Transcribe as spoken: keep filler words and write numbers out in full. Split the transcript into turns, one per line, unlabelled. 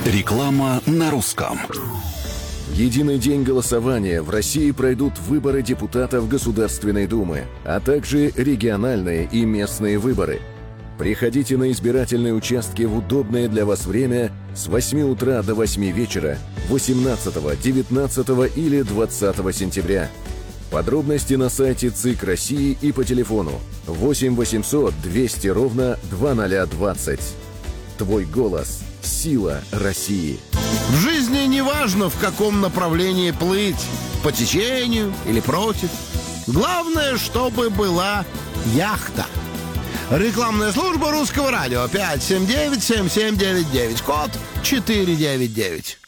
Реклама на русском.
В единый день голосования в России пройдут выборы депутатов Государственной Думы, а также региональные и местные выборы. Приходите на избирательные участки в удобное для вас время с восьми утра до восьми вечера восемнадцатого, девятнадцатого или двадцатого сентября. Подробности на сайте ЦИК России и по телефону восемь восемьсот двести ровно двадцать двадцать. Твой голос – сила России.
В жизни не важно, в каком направлении плыть, по течению или против. Главное, чтобы была яхта. Рекламная служба Русского радио пять семь девять семь семь девять девять, код четыре девять девять.